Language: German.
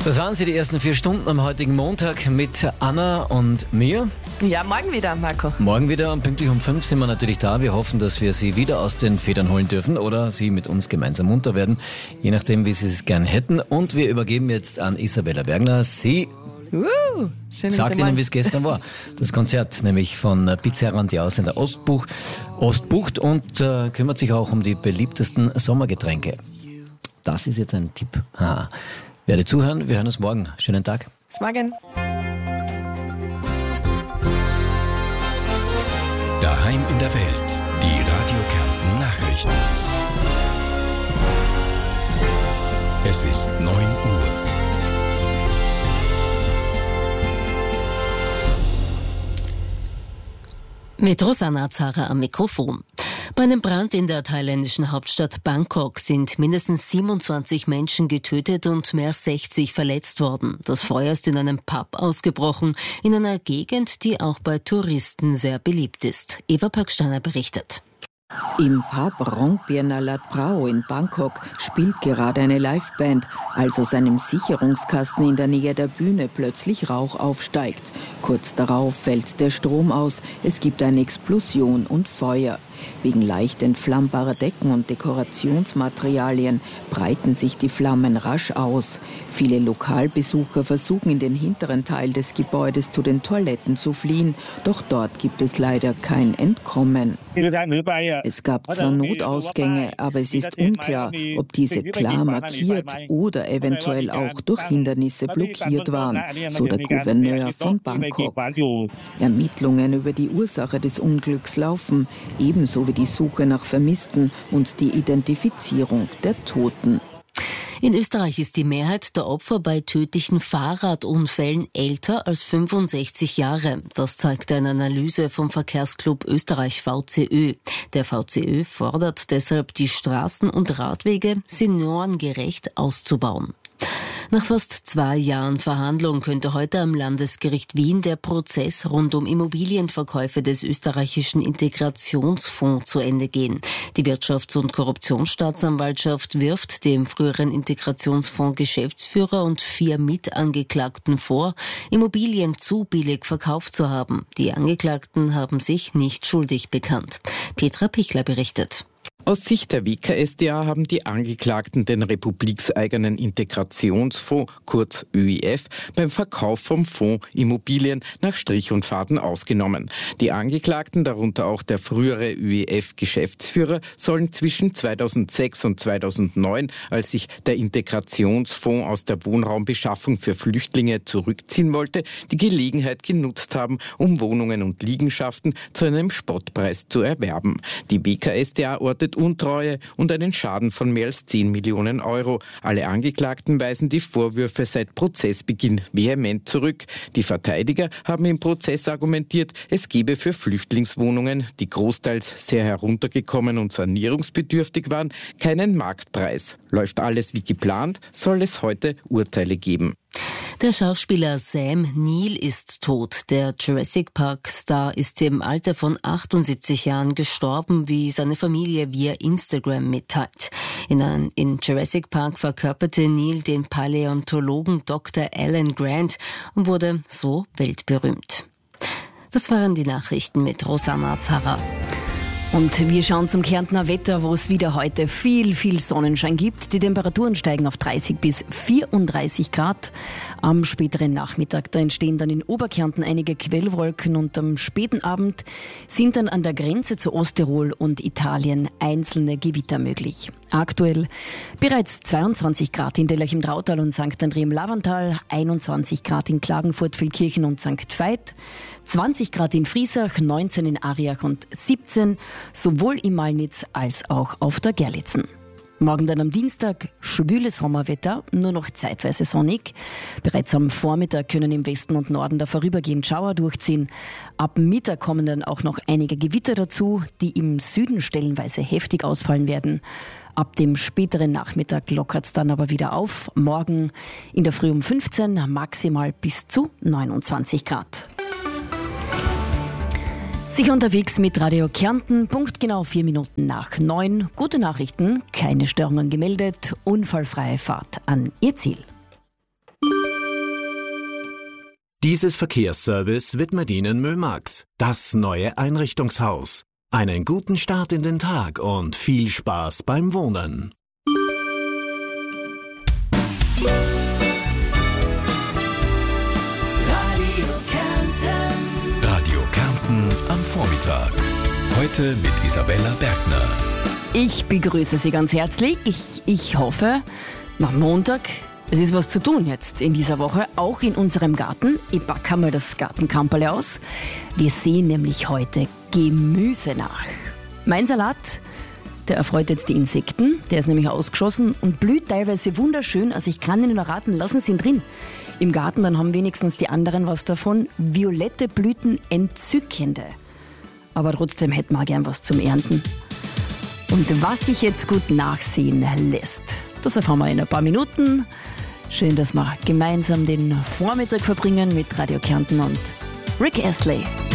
Das waren sie, die ersten 4 Stunden am heutigen Montag mit Anna und mir. Ja, morgen wieder, Marco. Morgen wieder und pünktlich um 5 sind wir natürlich da. Wir hoffen, dass wir Sie wieder aus den Federn holen dürfen oder Sie mit uns gemeinsam munter werden, je nachdem, wie Sie es gern hätten. Und wir übergeben jetzt an Isabella Bergner. Sie sagt Ihnen, wie es gestern war. Das Konzert nämlich von Pizzeria und die Ausländer Ostbucht und kümmert sich auch um die beliebtesten Sommergetränke. Das ist jetzt ein Tipp. Werde zuhören, wir hören uns morgen. Schönen Tag. Bis morgen. Daheim in der Welt, die Radio Kärnten Nachrichten. Es ist 9 Uhr. Mit Rosanna Zara am Mikrofon. Bei einem Brand in der thailändischen Hauptstadt Bangkok sind mindestens 27 Menschen getötet und mehr als 60 verletzt worden. Das Feuer ist in einem Pub ausgebrochen, in einer Gegend, die auch bei Touristen sehr beliebt ist. Eva Pöcksteiner berichtet. Im Pub Rongpiana Lat Prao in Bangkok spielt gerade eine Liveband, als aus einem Sicherungskasten in der Nähe der Bühne plötzlich Rauch aufsteigt. Kurz darauf fällt der Strom aus, es gibt eine Explosion und Feuer. Wegen leicht entflammbarer Decken und Dekorationsmaterialien breiten sich die Flammen rasch aus. Viele Lokalbesucher versuchen in den hinteren Teil des Gebäudes zu den Toiletten zu fliehen, doch dort gibt es leider kein Entkommen. Es gab zwar Notausgänge, aber es ist unklar, ob diese klar markiert oder eventuell auch durch Hindernisse blockiert waren, so der Gouverneur von Bangkok. Ermittlungen über die Ursache des Unglücks laufen, ebenso wie die Suche nach Vermissten und die Identifizierung der Toten. In Österreich ist die Mehrheit der Opfer bei tödlichen Fahrradunfällen älter als 65 Jahre. Das zeigt eine Analyse vom Verkehrsclub Österreich VCÖ. Der VCÖ fordert deshalb, die Straßen und Radwege seniorengerecht auszubauen. Nach fast 2 Jahren Verhandlung könnte heute am Landesgericht Wien der Prozess rund um Immobilienverkäufe des österreichischen Integrationsfonds zu Ende gehen. Die Wirtschafts- und Korruptionsstaatsanwaltschaft wirft dem früheren Integrationsfonds-Geschäftsführer und 4 Mitangeklagten vor, Immobilien zu billig verkauft zu haben. Die Angeklagten haben sich nicht schuldig bekannt. Petra Pichler berichtet. Aus Sicht der WKStA haben die Angeklagten den republikseigenen Integrationsfonds, kurz ÖIF, beim Verkauf vom Fonds Immobilien nach Strich und Faden ausgenommen. Die Angeklagten, darunter auch der frühere ÖIF-Geschäftsführer, sollen zwischen 2006 und 2009, als sich der Integrationsfonds aus der Wohnraumbeschaffung für Flüchtlinge zurückziehen wollte, die Gelegenheit genutzt haben, um Wohnungen und Liegenschaften zu einem Spottpreis zu erwerben. Die WKStA ortet Untreue und einen Schaden von mehr als 10 Millionen Euro. Alle Angeklagten weisen die Vorwürfe seit Prozessbeginn vehement zurück. Die Verteidiger haben im Prozess argumentiert, es gebe für Flüchtlingswohnungen, die großteils sehr heruntergekommen und sanierungsbedürftig waren, keinen Marktpreis. Läuft alles wie geplant, soll es heute Urteile geben. Der Schauspieler Sam Neill ist tot. Der Jurassic Park-Star ist im Alter von 78 Jahren gestorben, wie seine Familie via Instagram mitteilt. In Jurassic Park verkörperte Neill den Paläontologen Dr. Alan Grant und wurde so weltberühmt. Das waren die Nachrichten mit Rosanna Zara. Und wir schauen zum Kärntner Wetter, wo es wieder heute viel Sonnenschein gibt. Die Temperaturen steigen auf 30 bis 34 Grad. Am späteren Nachmittag, da entstehen dann in Oberkärnten einige Quellwolken und am späten Abend sind dann an der Grenze zu Osttirol und Italien einzelne Gewitter möglich. Aktuell bereits 22 Grad in Dellach im Drautal und St. André im Lavantal, 21 Grad in Klagenfurt, Feldkirchen und St. Veit, 20 Grad in Friesach, 19 in Ariach und 17 sowohl in Malnitz als auch auf der Gerlitzen. Morgen dann am Dienstag schwüles Sommerwetter, nur noch zeitweise sonnig. Bereits am Vormittag können im Westen und Norden da vorübergehend Schauer durchziehen. Ab Mittag kommen dann auch noch einige Gewitter dazu, die im Süden stellenweise heftig ausfallen werden. Ab dem späteren Nachmittag lockert es dann aber wieder auf. Morgen in der Früh um 15, maximal bis zu 29 Grad. Sicher unterwegs mit Radio Kärnten, punktgenau 4 Minuten nach 9. Gute Nachrichten, keine Störungen gemeldet, unfallfreie Fahrt an Ihr Ziel. Dieses Verkehrsservice widmet Ihnen Mömax, das neue Einrichtungshaus. Einen guten Start in den Tag und viel Spaß beim Wohnen. Radio Kärnten am Vormittag. Heute mit Isabella Bergner. Ich begrüße Sie ganz herzlich. Ich hoffe, am Montag, es ist was zu tun jetzt in dieser Woche, auch in unserem Garten. Ich packe mal das Gartenkamperle aus. Wir sehen nämlich heute Gemüse nach. Mein Salat, der erfreut jetzt die Insekten. Der ist nämlich ausgeschossen und blüht teilweise wunderschön. Also ich kann Ihnen nur raten, lassen Sie ihn drin im Garten, dann haben wenigstens die anderen was davon. Violette Blüten, entzückende. Aber trotzdem hätten wir gern was zum Ernten. Und was sich jetzt gut nachsehen lässt, das erfahren wir in ein paar Minuten. Schön, dass wir gemeinsam den Vormittag verbringen mit Radio Kärnten und Rick Astley.